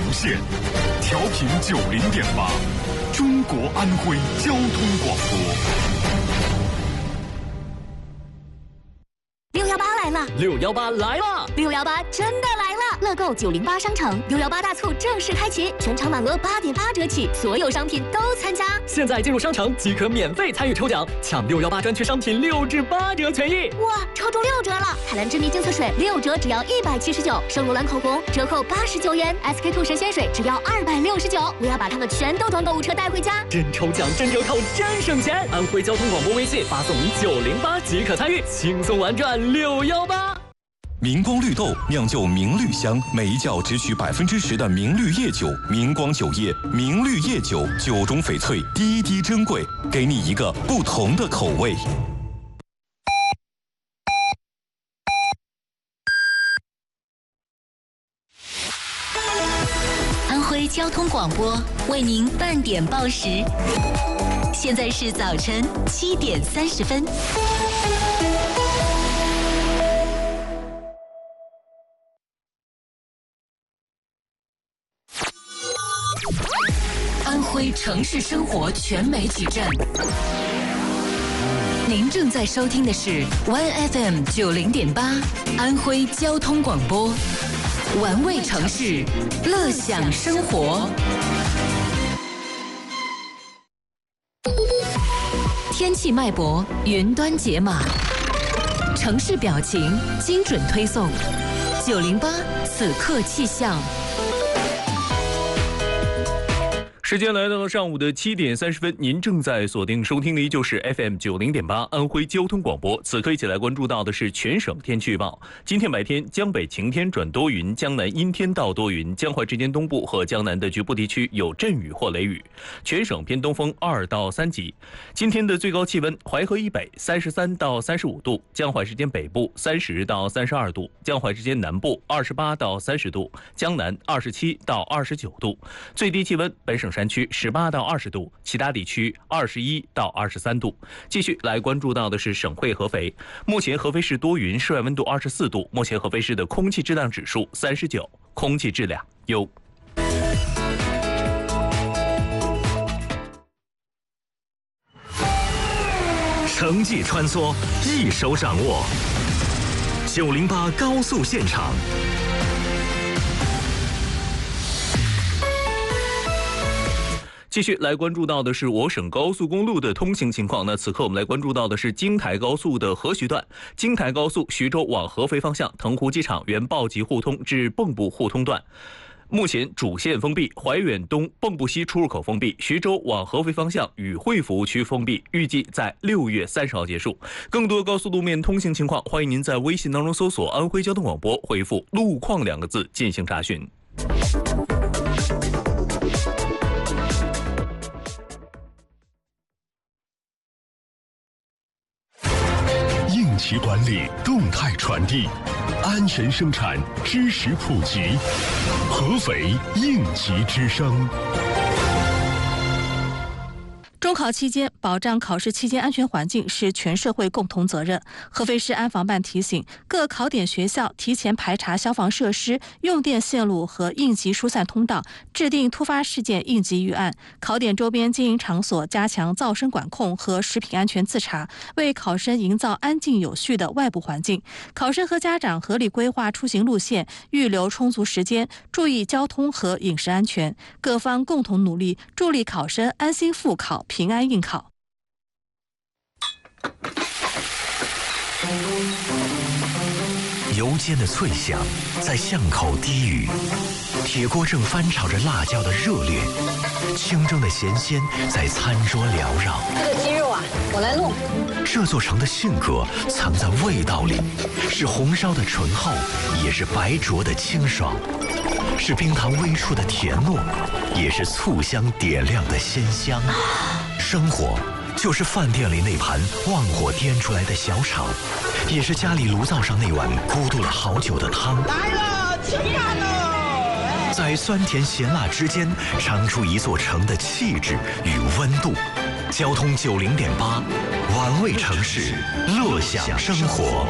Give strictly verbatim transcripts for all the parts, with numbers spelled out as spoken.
线，调频九零点八，中国安徽交通广播。 六幺八来了！ 六幺八来了！ 六幺八真的来了！乐购九零八商城六幺八大促正式开启，全场满额八点八折起，所有商品都参加。 现在进入商城即可免费参与抽奖，抢六幺八专区商品六至八折权益。 哇，抽中六折了！海蓝之谜净色水六折只要一百七十九，圣罗兰口红折扣八十九元 ，S K two 神仙水只要二百六十九。不要把它们全都装购物车带回家， 真抽奖、真折扣、真省钱！安徽交通广播微信发送你九零八即可参与，轻松玩转六幺八。 明光绿豆酿就明绿香，每一窖只取百分之十的明绿叶酒。明光酒业明绿叶酒，酒中翡翠，滴滴珍贵，给你一个不同的口味。 安徽交通广播为您半点报时，现在是早晨七点三十分。安徽城市生活全媒体站，您正在收听的是 Y F M 九零点八安徽交通广播，玩味城市，乐享生活。天气脉搏，云端解码，城市表情，精准推送。九零八此刻气象。 时间来到了上午的七点三十分，您正在锁定收听的依旧是 F M 九零点八安徽交通广播。此刻一起来关注到的是全省天气预报。今天白天江北晴天转多云，江南阴天到多云，江淮之间东部和江南的局部地区有阵雨或雷雨，全省偏东风二到三级。今天的最高气温，淮河以北三十三到三十五度，江淮之间北部三十到三十二度，江淮之间南部二十八到三十度，江南二十七到二十九度。最低气温，本省山区十八到二十度，其他地区二十一到二十三度。继续来关注到的是省会合肥，目前合肥市多云，室外温度二十四度，目前合肥市的空气质量指数三十九，空气质量优。 城际穿梭，一手掌握。九零八高速现场。 继续来关注到的是我省高速公路的通行情况。那此刻我们来关注到的是京台高速的合徐段，京台高速徐州往合肥方向，腾湖机场原报集互通至蚌埠互通段。目前主线封闭，怀远东蚌埠西出入口封闭，徐州往合肥方向与会服务区封闭，预计在六月三十号结束。更多高速路面通行情况，欢迎您在微信当中搜索安徽交通广播，回复路况两个字进行查询。 应急管理，动态传递，安全生产，知识普及。合肥应急之声。 中考期间，保障考试期间安全环境是全社会共同责任。合肥市安防办提醒各考点学校提前排查消防设施、用电线路和应急疏散通道，制定突发事件应急预案。考点周边经营场所加强噪声管控和食品安全自查，为考生营造安静有序的外部环境。考生和家长合理规划出行路线，预留充足时间，注意交通和饮食安全。各方共同努力，助力考生安心复考，平安应考。 油煎的脆响在巷口低语，铁锅正翻炒着辣椒的热烈，清蒸的咸鲜在餐桌缭绕。 这个鸡肉啊，我来弄。 这座城的性格藏在味道里，是红烧的醇厚，也是白灼的清爽，是冰糖微出的甜糯，也是醋香点亮的鲜香。生活就是饭店里那盘旺火颠出来的小炒，也是家里炉灶上那碗咕嘟了好久的汤。 来了，吃饭了！ 在酸甜咸辣之间，尝出一座城的气质与温度。交通九零点八，玩味城市，乐享生活。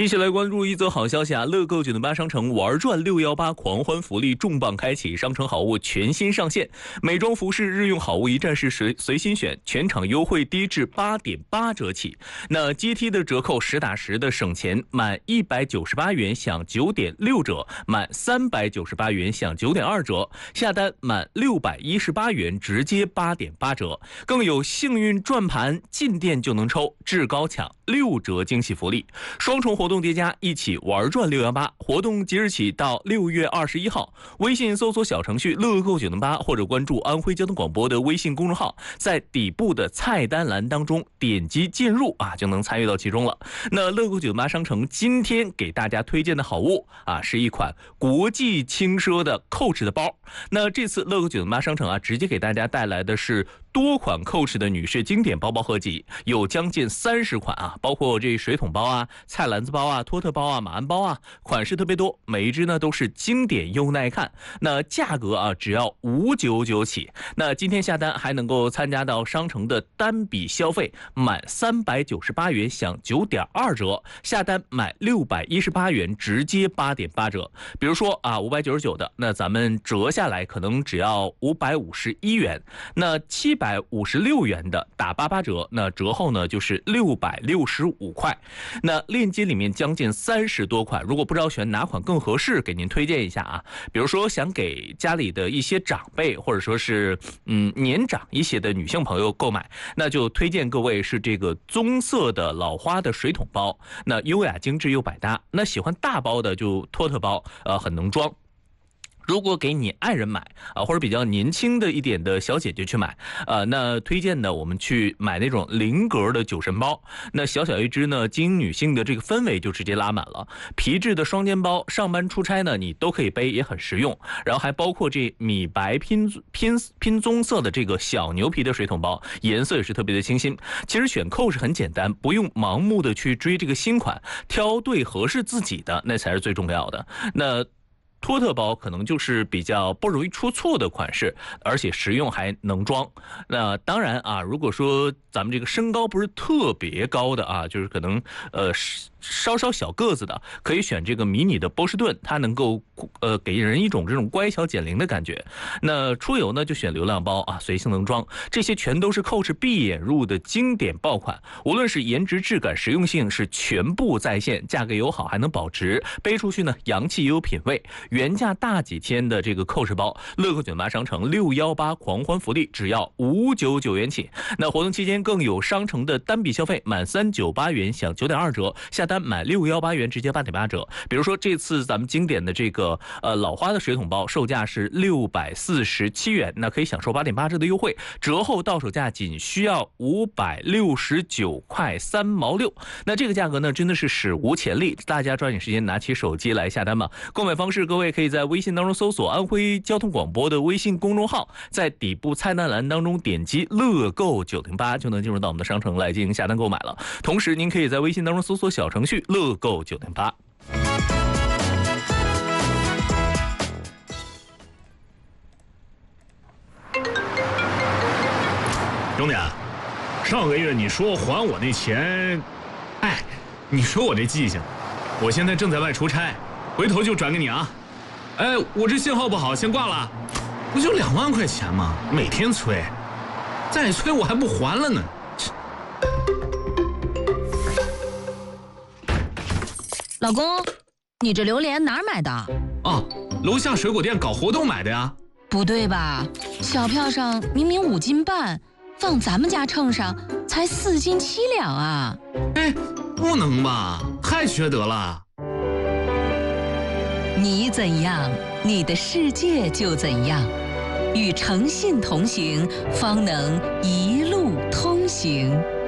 一起来关注一则好消息啊！乐购九零八商城玩转六一八狂欢福利重磅开启，商城好物全新上线，美妆服饰日用好物一站式随随心选，全场优惠低至八点八折起。那阶梯的折扣实打实的省钱，满一百九十八元享九点六折，满三百九十八元享九点二折，下单满六百一十八元直接八点八折，更有幸运转盘进店就能抽，至高抢六折惊喜福利，双重活动叠加，一起玩转六一八。活动即日起到六月二十一号，微信搜索小程序乐购九零八或者关注安徽交通广播的微信公众号，在底部的菜单栏当中点击进入啊，就能参与到其中了。那乐购九零八商城今天给大家推荐的好物啊，是一款国际轻奢的 Coach 的包。那这次乐购九零八商城啊，直接给大家带来的是多款 Coach 的女士经典包包合集，有将近三十款啊，包括这水桶包啊、菜篮子包啊、托特包啊、马鞍包啊，款式特别多，每一只呢都是经典又耐看。那价格啊只要五九九起。那今天下单还能够参加到商城的单笔消费，满三百九十八元享九点二折，下单买六百一十八元直接八点八折。比如说啊五百九十九的，那咱们折下来可能只要五百五十一元。那七百五十六元的打八八折，那折后呢就是六百六十五块。那链接里面将近三十多款，如果不知道选哪款更合适，给您推荐一下啊。比如说想给家里的一些长辈，或者说是嗯年长一些的女性朋友购买，那就推荐各位是这个棕色的老花的水桶包，那优雅精致又百搭。那喜欢大包的就托特包，呃很能装。如果给你爱人买啊，或者比较年轻的一点的小姐姐去买，呃，那推荐呢，我们去买那种菱格的酒神包。那小小一只呢，经女性的这个氛围就直接拉满了。皮质的双肩包，上班出差呢，你都可以背，也很实用。然后还包括这米白拼拼拼棕色的这个小牛皮的水桶包，颜色也是特别的清新。其实选扣是很简单，不用盲目的去追这个新款，挑对合适自己的，那才是最重要的。那托特包可能就是比较不容易出错的款式，而且实用还能装。那当然啊，如果说咱们这个身高不是特别高的啊，就是可能呃稍稍小个子的，可以选这个迷你的波士顿，它能够呃给人一种这种乖巧减龄的感觉。那出游呢就选流量包啊，随性能装，这些全都是 Coach 闭眼入的经典爆款，无论是颜值、质感、实用性是全部在线，价格友好还能保值，背出去呢洋气也有品味。原价大几天的这个 Coach 包，乐购九零八商城六一八狂欢福利只要五九九元起。那活动期间更有商城的单笔消费满三九八元享九点二折，下单买六一八元直接八点八折。比如说这次咱们经典的这个呃老花的水桶包，售价是六百四十七元，那可以享受八点八折的优惠，折后到手价仅需要五百六十九块三毛六。那这个价格呢真的是史无前例，大家抓紧时间拿起手机来下单吧。购买方式各位可以在微信当中搜索安徽交通广播的微信公众号，在底部菜单栏当中点击乐购九零八就能进入到我们的商城来进行下单购买了。同时您可以在微信当中搜索小程序乐购九零八。 兄弟，上个月你说还我那钱，哎，你说我这记性，我现在正在外出差，回头就转给你啊。哎，我这信号不好，先挂了。不就两万块钱吗？每天催，再催我还不还了呢。 老公，你这榴莲哪儿买的？ 哦，楼下水果店搞活动买的呀。 不对吧？小票上明明五斤半，放咱们家秤上才四斤七两啊！ 哎，不能吧？太缺德了。 你怎样，你的世界就怎样。与诚信同行，方能一路通行。